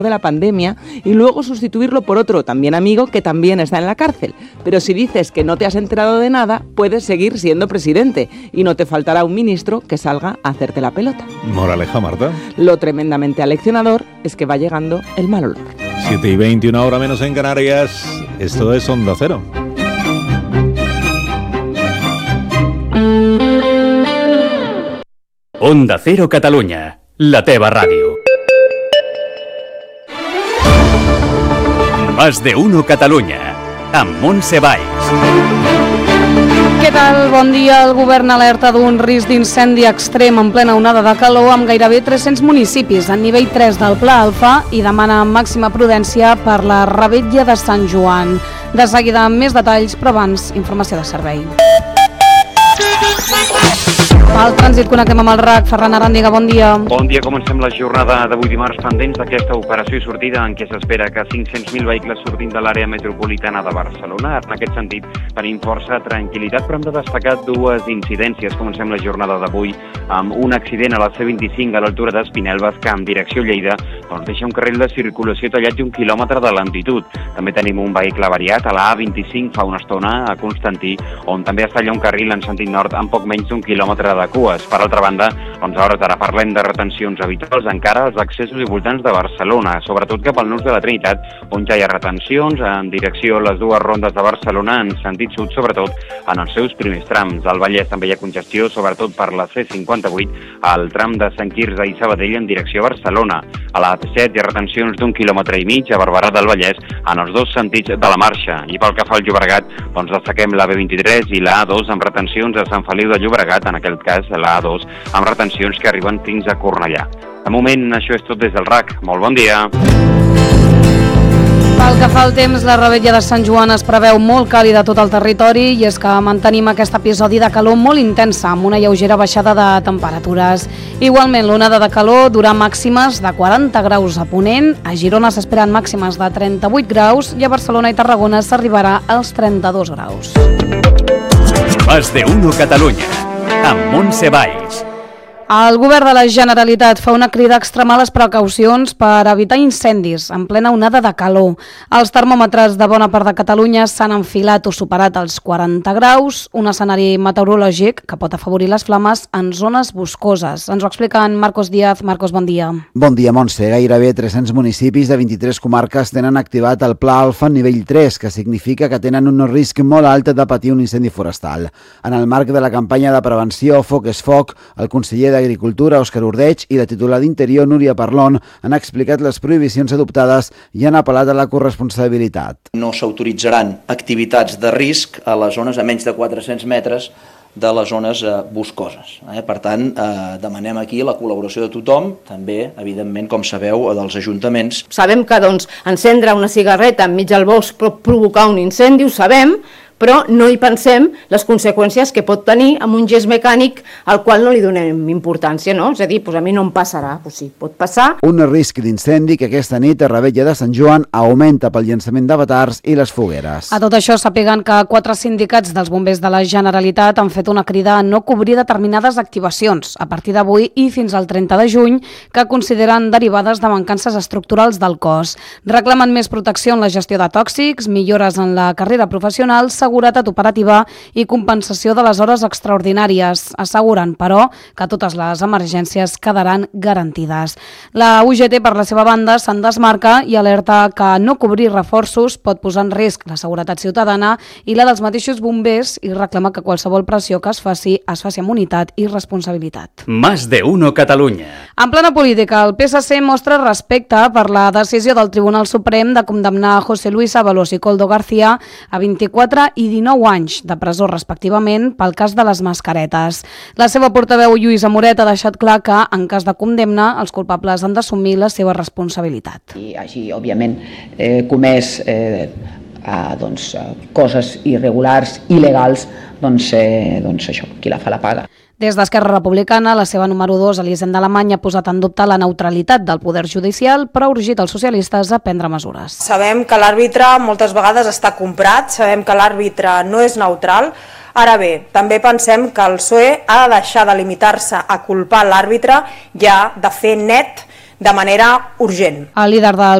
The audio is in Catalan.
de la pandemia y luego sustituirlo por otro también amigo que también está en la cárcel. Pero si dices que no te has enterado de nada, puedes seguir siendo presidente y no te faltará un ministro que salga a hacerte la pelota. Moraleja, Marta. Lo tremendamente aleccionador es que va llegando el mal olor. 7:20, una hora menos en Canarias. Esto es Onda Cero. Onda Cero Catalunya, la teva ràdio. Más de uno Catalunya, amb Montse Valls. Què tal? Bon dia. El govern alerta d'un risc d'incendi extrem en plena onada de calor amb gairebé 300 municipis en nivell 3 del Pla Alfa i demana màxima prudència per la revetlla de Sant Joan. De seguida, més detalls, però abans, informació de servei. Al trànsit connectem amb el RAC. Ferran Aràndiga, bon dia. Bon dia, comencem la jornada d'avui dimarts pendents d'aquesta operació i sortida en què s'espera que 500.000 vehicles sortin de l'àrea metropolitana de Barcelona. En aquest sentit, tenim força tranquil·litat, però hem de destacar dues incidències. Comencem la jornada d'avui amb un accident a la C25 a l'altura d'Espinelves que en direcció Lleida deixa un carril de circulació tallat i 1 quilòmetre de lentitud. També tenim un vehicle avariat a la A25 fa una estona a Constantí, on també es talla un carril en sentit nord amb poc menys d'1 quilòmetre de cues. Per altra banda, a hores d'ara parlem de retencions habituals encara als accessos i voltants de Barcelona, sobretot cap al nus de la Trinitat, on ja hi ha retencions en direcció a les dues rondes de Barcelona en sentit sud, sobretot en els seus primers trams. Al Vallès també hi ha congestió, sobretot per la C58, al tram de Sant Quirze i Sabadell en direcció a Barcelona. A la AP7 hi ha retencions d'1,5 quilòmetres a Barberà del Vallès en els dos sentits de la marxa. I pel que fa al Llobregat, destaquem la B23 i la A2 amb retencions a Sant Feliu de Llobregat, en aquest cas la A2, amb retencions que arriben fins a Cornellà. De moment, això és tot des del RAC. Molt bon dia. Pel que fa al temps, la revetlla de Sant Joan es preveu molt càlida a tot el territori i és que mantenim aquest episodi de calor molt intensa amb una lleugera baixada de temperatures. Igualment, l'onada de calor durà màximes de 40 graus a Ponent, a Girona s'esperen màximes de 38 graus i a Barcelona i Tarragona s'arribarà als 32 graus. Más de uno Catalunya, amb Montse Valls. El govern de la Generalitat fa una crida a extremar les precaucions per evitar incendis en plena onada de calor. Els termòmetres de bona part de Catalunya s'han enfilat o superat els 40 graus, un escenari meteorològic que pot afavorir les flames en zones boscoses. Ens ho explica en Marcos Díaz. Marcos, bon dia. Bon dia, Montse. Gairebé 300 municipis de 23 comarques tenen activat el Pla Alfa nivell 3, que significa que tenen un risc molt alt de patir un incendi forestal. En el marc de la campanya de prevenció Foc és Foc, el conseller d'Agricultura, Òscar Ordeig, i la titular d'Interior, Núria Parlon, han explicat les prohibicions adoptades i han apel·lat a la corresponsabilitat. No s'autoritzaran activitats de risc a les zones a menys de 400 metres de les zones boscoses. Per tant, demanem aquí la col·laboració de tothom, també, evidentment, com sabeu, dels ajuntaments. Sabem que encendre una cigarreta enmig del bosc pot provocar un incendi, ho sabem, però no hi pensem les conseqüències que pot tenir amb un gest mecànic al qual no li donem importància, no? És a dir, a mi no em passarà, sí, pot passar. Un risc d'incendi que aquesta nit a Revetlla de Sant Joan augmenta pel llançament d'avatards i les fogueres. A tot això sàpiguen que 4 sindicats dels bombers de la Generalitat han fet una crida a no cobrir determinades activacions a partir d'avui i fins al 30 de juny que consideren derivades de mancances estructurals del cos. Reclamen més protecció en la gestió de tòxics, millores en la carrera professional, seguretat operativa i compensació de les hores extraordinàries. Asseguren, però, que totes les emergències quedaran garantides. La UGT, per la seva banda, se'n desmarca i alerta que no cobrir reforços pot posar en risc la seguretat ciutadana i la dels mateixos bombers i reclama que qualsevol pressió que es faci amb unitat i responsabilitat. Más de uno Catalunya. En plena política, el PSC mostra respecte per la decisió del Tribunal Suprem de condemnar José Luis Ábalos i Koldo García a 24 i 19 anys de presó respectivament pel cas de les mascaretes. La seva portaveu Lluïsa Moret ha deixat clar que, en cas de condemna, els culpables han d'assumir la seva responsabilitat. I així, òbviament, comès coses irregulars, il·legals, això, qui la fa la paga. Des d'Esquerra Republicana, la seva número 2, Elisenda Alemany, ha posat en dubte la neutralitat del poder judicial, però ha urgit els socialistes a prendre mesures. Sabem que l'àrbitre moltes vegades està comprat, sabem que l'àrbitre no és neutral. Ara bé, també pensem que el PSOE ha de deixar de limitar-se a culpar l'àrbitre i ha de fer net de manera urgent. El líder del